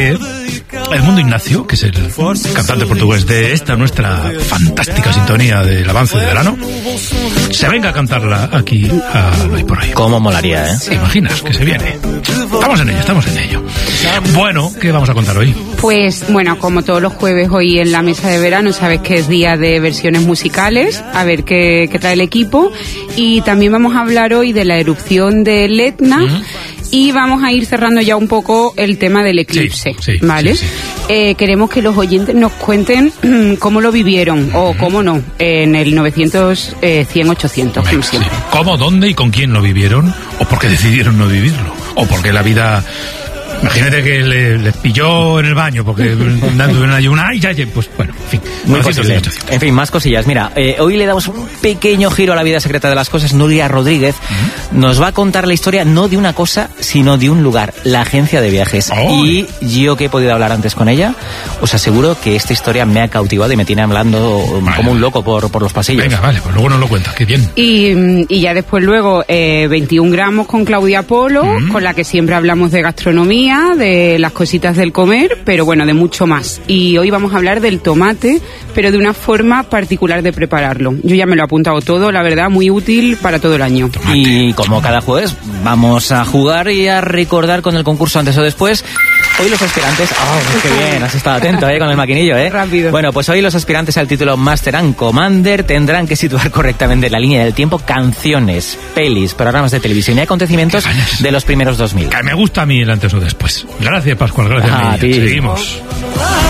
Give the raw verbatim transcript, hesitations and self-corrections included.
Edmundo Ignacio, que es el cantante portugués de esta nuestra fantástica sintonía del avance de verano, se venga a cantarla aquí a Hoy por Hoy. ¿Cómo molaría, eh? ¿Te imaginas que se viene? Estamos en ello, estamos en ello. Bueno, ¿qué vamos a contar hoy? Pues, bueno, como todos los jueves hoy en la mesa de verano, sabes que es día de versiones musicales, a ver qué, qué trae el equipo. Y también vamos a hablar hoy de la erupción del Etna. Uh-huh. Y vamos a ir cerrando ya un poco el tema del eclipse, sí, sí, ¿vale? Sí, sí. Eh, queremos que los oyentes nos cuenten cómo lo vivieron, uh-huh. o cómo no, en el novecientos, eh, cien, ochocientos, como siempre. Sí. ¿Cómo, dónde y con quién lo vivieron? ¿O por qué decidieron no vivirlo? ¿O porque la vida... Imagínate que le, les pilló en el baño porque dando una ayuna, ay, ya, ya, pues bueno, en fin. Muy posible. En fin, más cosillas. Mira, eh, hoy le damos un pequeño giro a la vida secreta de las cosas. Nuria Rodríguez uh-huh. nos va a contar la historia no de una cosa, sino de un lugar, la agencia de viajes. Oh. Y yo que he podido hablar antes con ella, os aseguro que esta historia me ha cautivado y me tiene hablando vale. como un loco por, por los pasillos. Venga, vale, pues luego nos lo cuenta, qué bien. Y, y ya después luego eh, veintiún gramos con Claudia Polo, uh-huh. con la que siempre hablamos de gastronomía, de las cositas del comer, pero bueno, de mucho más. Y hoy vamos a hablar del tomate, pero de una forma particular de prepararlo. Yo ya me lo he apuntado todo, la verdad, muy útil para todo el año. Tomate. Y como cada jueves, vamos a jugar y a recordar con el concurso antes o después. Hoy los aspirantes... ¡Oh, qué bien! Has estado atento, ¿eh? Con el maquinillo, ¿eh? Rápido. Bueno, pues hoy los aspirantes al título Master and Commander tendrán que situar correctamente en la línea del tiempo canciones, pelis, programas de televisión y acontecimientos de los primeros dos mil. Que me gusta a mí el antes o después. Gracias, Pascual, gracias. A ti. Seguimos.